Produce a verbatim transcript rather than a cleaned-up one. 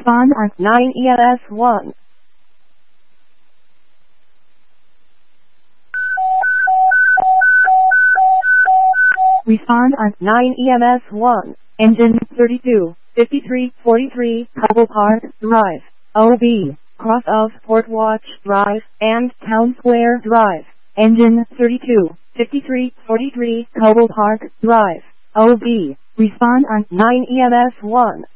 Respond on nine E M S one. Respond on nine E M S one. Engine thirty-two fifty-three forty-three Cobble Park Drive, O B, cross of Port Watch Drive and Town Square Drive. Engine thirty-two fifty-three forty-three Cobble Park Drive, O B. Respond on nine E M S one.